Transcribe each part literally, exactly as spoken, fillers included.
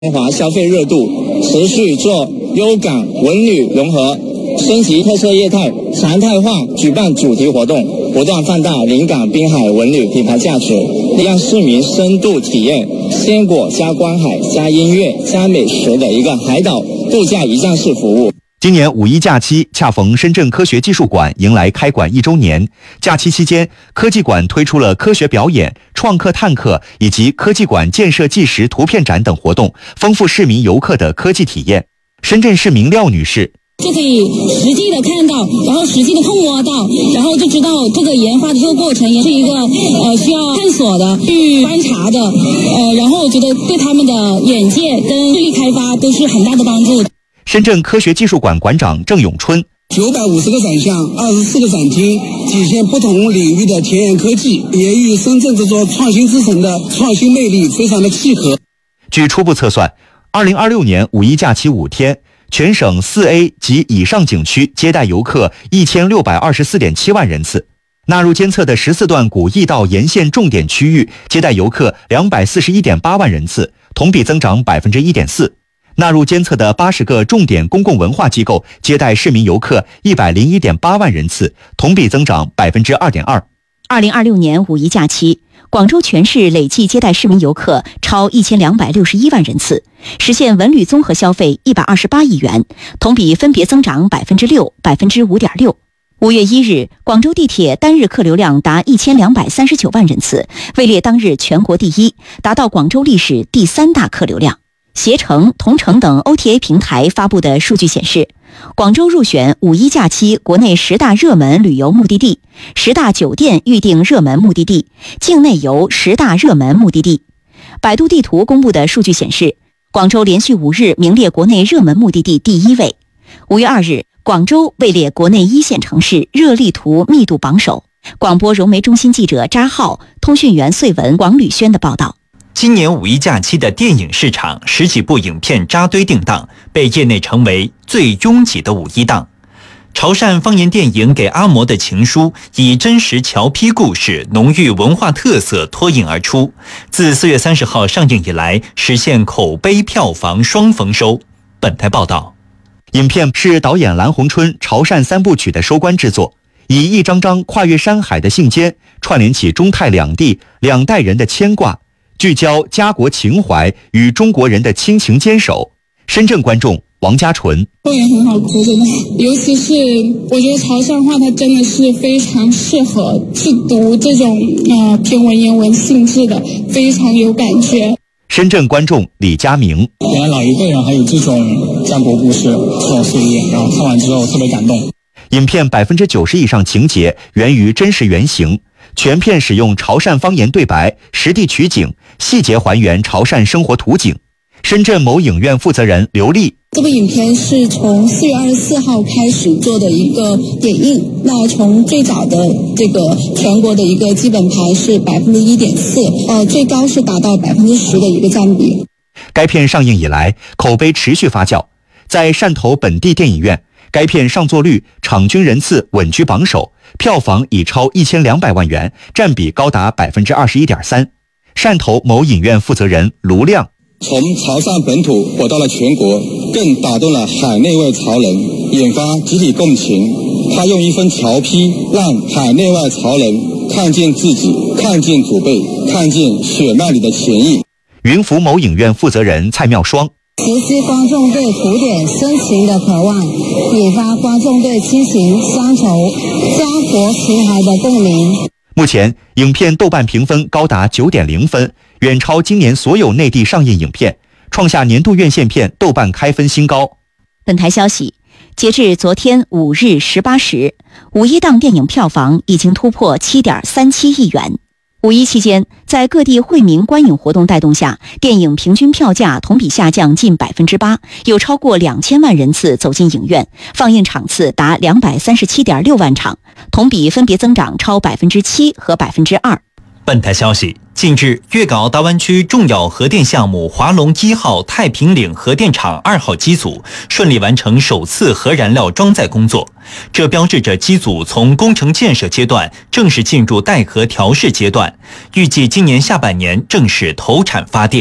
中华消费热度，持续做优港文旅融合，升级特色业态，常态化举办主题活动，不断放大临港滨海文旅品牌价值，让市民深度体验鲜果加观海加音乐加美食的一个海岛度假一站式服务。 今年五一假期恰逢深圳科学技术馆迎来开馆一周年，假期期间，科技馆推出了科学表演、创客探客以及科技馆建设纪实图片展等活动，丰富市民游客的科技体验。深圳市民廖女士就可以实际的看到，然后实际的触摸到，然后就知道这个研发的这个过程也是一个呃需要探索的、去观察的，呃，然后我觉得对他们的眼界跟智力开发都是很大的帮助。 深圳科学技术馆馆长郑永春， 九百五十个展项，二十四个展厅，体现不同领域的前沿科技，也与深圳这座创新之城的创新魅力非常的契合。 据初步测算，二零二六年五一假期五天，全省四 A 及以上景区接待游客一千六百二十四点七万人次，纳入监测的十四段古驿道沿线重点区域接待游客两百四十一点八万人次，同比增长百分之一点四。纳入监测的八十个重点公共文化机构接待市民游客一百零一点八万人次，同比增长百分之二点二。 二零二六年五一假期，广州全市累计接待市民游客超一千两百六十一万人次，实现文旅综合消费一百二十八亿元，同比分别增长百分之六、百分之五点六。五月一日，广州地铁单日客流量达一千两百三十九万人次，位列当日全国第一，达到广州历史第三大客流量。携程、同程等 O T A 平台发布的数据显示，广州入选五一假期国内十大热门旅游目的地、十大酒店预订热门目的地、境内游十大热门目的地。百度地图公布的数据显示，广州连续五日名列国内热门目的地第一位。五月二日，广州位列国内一线城市热力图密度榜首。广播融媒中心记者扎浩、通讯员穗文、广吕轩的报道。 今年五一假期的电影市场，十几部影片扎堆定档，被业内称为最拥挤的五一档。潮汕方言电影《给阿嬷的情书》以真实侨批故事、浓郁文化特色脱颖而出，自四月三十号上映以来，实现口碑票房双丰收。本台报道， 影片是导演蓝洪春潮汕三部曲的收官之作，以一张张跨越山海的信笺，串联起中泰两地两代人的牵挂，聚焦家国情怀与中国人的亲情坚守。深圳观众王家纯， 方言很好哭，真的，尤其是我觉得潮汕话它真的是非常适合去读这种呃偏文言文性质的，非常有感觉。 深圳观众李佳明， 原来老一辈人还有这种战国故事这种事业，然后看完之后特别感动。 影片百分之九十以上情节源于真实原型，全片使用潮汕方言对白，实地取景，细节还原潮汕生活图景。深圳某影院负责人刘丽， 这部影片是从四月二十四号开始做的一个点映，那从最早的这个全国的一个基本盘是百分之一点四，呃，最高是达到百分之十的一个占比。 该片上映以来，口碑持续发酵，在汕头本地电影院，该片上座率、场均人次稳居榜首，票房已超一千两百万元，占比高达百分之二十一点三。汕头某影院负责人卢亮， 从潮汕本土火到了全国，更打动了海内外潮人，引发集体共情。他用一份侨批，让海内外潮人看见自己，看见祖辈，看见血脉里的情谊。 云浮某影院负责人蔡妙双， 直击观众对古典深情的渴望，引发观众对亲情、乡愁、家国情怀的共鸣。 目前，影片豆瓣评分高达 九点零 分，远超今年所有内地上映影片，创下年度院线片豆瓣开分新高。 本台消息，截至昨天五日十八时，五一档电影票房已经突破 七点三七亿元。五一期间，在各地惠民观影活动带动下，电影平均票价同比下降近百分之八，有超过两千万人次走进影院，放映场次达两百三十七点六万场，同比分别增长超百分之七和百分之二。 本台消息，近日，粤港澳大湾区重要核电项目华龙一号太平岭核电厂二号机组顺利完成首次核燃料装载工作，这标志着机组从工程建设阶段正式进入待核调试阶段，预计今年下半年正式投产发电。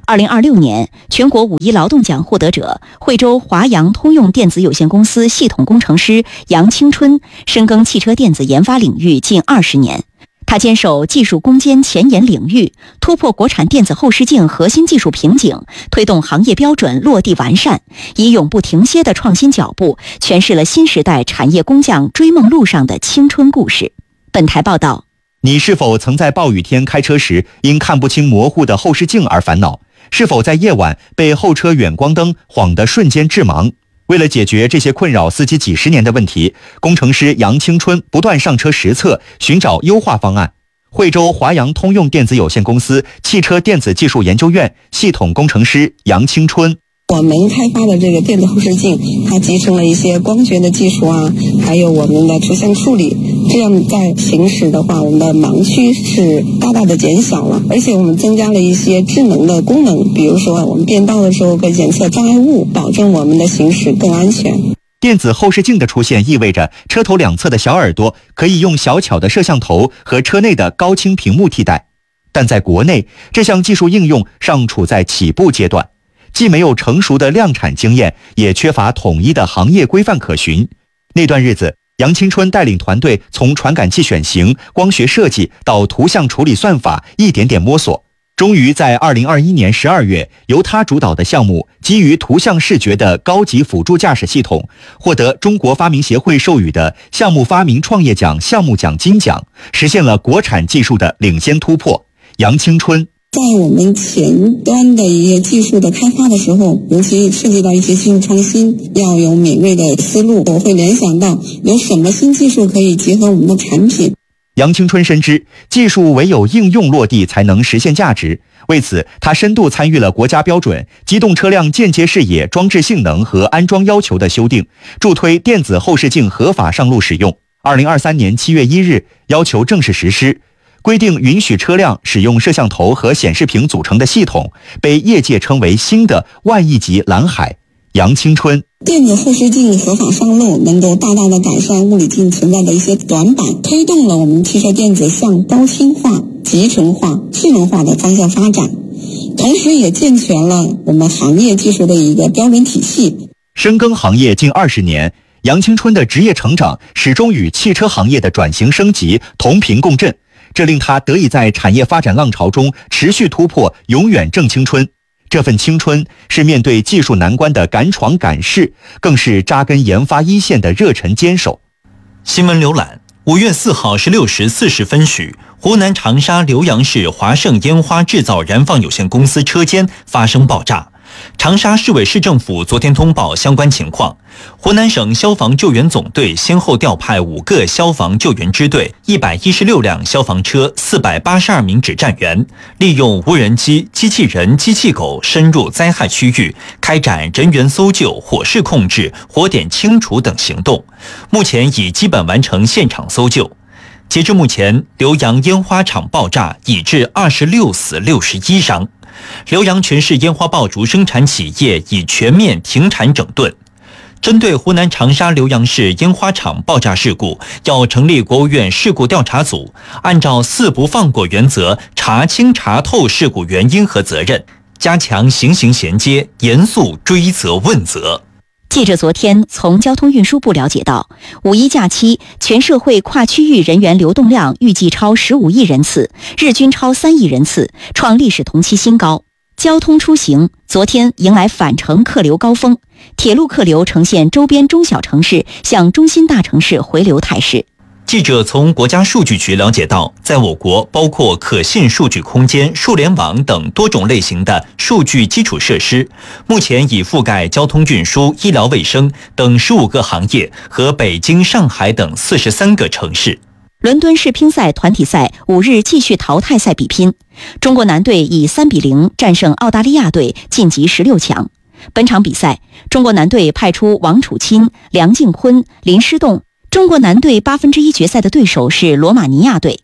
二零二六年，全国五一劳动奖获得者惠州华阳通用电子有限公司系统工程师杨青春，深耕汽车电子研发领域近二十年。他坚守技术攻坚前沿领域，突破国产电子后视镜核心技术瓶颈，推动行业标准落地完善，以永不停歇的创新脚步，诠释了新时代产业工匠追梦路上的青春故事。本台报道。 你是否曾在暴雨天开车时因看不清模糊的后视镜而烦恼？是否在夜晚被后车远光灯晃得瞬间致盲？为了解决这些困扰司机几十年的问题，工程师杨青春不断上车实测，寻找优化方案。惠州华阳通用电子有限公司汽车电子技术研究院系统工程师杨青春。 我们开发的这个电子后视镜，它集成了一些光学的技术啊，还有我们的图像处理，这样在行驶的话，我们的盲区是大大的减小了，而且我们增加了一些智能的功能，比如说我们变道的时候可以检测障碍物，保证我们的行驶更安全。 电子后视镜的出现意味着车头两侧的小耳朵可以用小巧的摄像头和车内的高清屏幕替代，但在国内，这项技术应用尚处在起步阶段。既没有成熟的量产经验，也缺乏统一的行业规范可循。那段日子，杨青春带领团队从传感器选型、光学设计到图像处理算法，一点点摸索。终于在二零二一年十二月，由他主导的项目基于图像视觉的高级辅助驾驶系统，获得中国发明协会授予的项目发明创业奖项目奖金奖，实现了国产技术的领先突破。杨青春。 在我们前端的一些技术的开发的时候，尤其涉及到一些技术创新，要有敏锐的思路，我会联想到有什么新技术可以结合我们的产品。 杨青春深知，技术唯有应用落地才能实现价值。为此，他深度参与了国家标准、机动车辆间接视野装置性能和安装要求的修订，助推电子后视镜合法上路使用。二零二三年七月一日，要求正式实施。规定允许车辆使用摄像头和显示屏组成的系统，被业界称为新的万亿级蓝海。杨青春。 电子后视镜合法上路，能够大大的改善物理镜存在的一些短板，推动了我们汽车电子向高清化、集成化、智能化的方向发展，同时也健全了我们行业技术的一个标准体系。 深耕行业近二十年，杨青春的职业成长始终与汽车行业的转型升级同频共振。这令他得以在产业发展浪潮中持续突破，永远正青春。这份青春是面对技术难关的敢闯敢试，更是扎根研发一线的热忱坚守。 新闻浏览：五月四号十六时四十分许，湖南长沙浏阳市华盛烟花制造燃放有限公司车间发生爆炸。长沙市委市政府昨天通报相关情况，湖南省消防救援总队先后调派五个消防救援支队、一百一十六辆消防车、四百八十二名指战员，利用无人机、机器人、机器狗深入灾害区域，开展人员搜救、火势控制、火点清除等行动。目前已基本完成现场搜救。截至目前，浏阳烟花厂爆炸已致二十六死六十一伤。浏阳全市烟花爆竹生产企业已全面停产整顿。针对湖南长沙浏阳市烟花厂爆炸事故，要成立国务院事故调查组，按照四不放过原则，查清查透事故原因和责任，加强刑刑衔接，严肃追责问责。 记者昨天从交通运输部了解到，五一假期全社会跨区域人员流动量预计超十五亿人次，日均超三亿人次，创历史同期新高。交通出行昨天迎来返程客流高峰，铁路客流呈现周边中小城市向中心大城市回流态势。 记者从国家数据局了解到，在我国包括可信数据空间、数联网等多种类型的数据基础设施，目前已覆盖交通运输、医疗卫生等十五个行业和北京、上海等四十三个城市。 伦敦世乒赛团体赛五日继续淘汰赛比拼，中国男队以三比零战胜澳大利亚队晋级十六强。本场比赛，中国男队派出王楚钦、梁靖昆、林诗栋。中国男队八分之一决赛的对手是罗马尼亚队。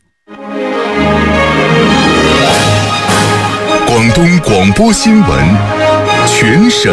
广东广播新闻，全省